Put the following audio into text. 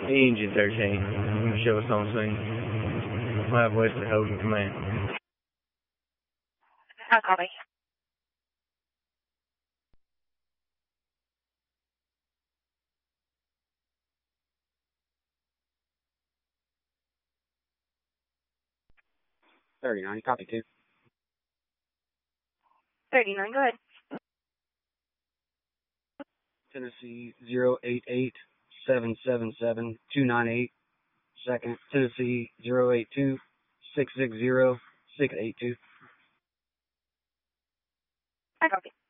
Engine 13. Show us on scene. We'll have Wesley holding command. I'll copy. Copy 2. 39, go ahead. Tennessee 088-777-298. Second, Tennessee 082-660-682. I copy.